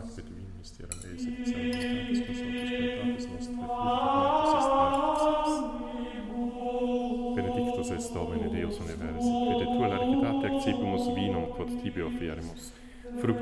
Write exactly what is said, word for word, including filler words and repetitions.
qui tu in mysterium eis et salutatis consortis peccatis nostri, purificatis est Pax. Benedictus est Domine Deus universi, et tua largitate accipimus vinum quod tibi oferimus. Fructus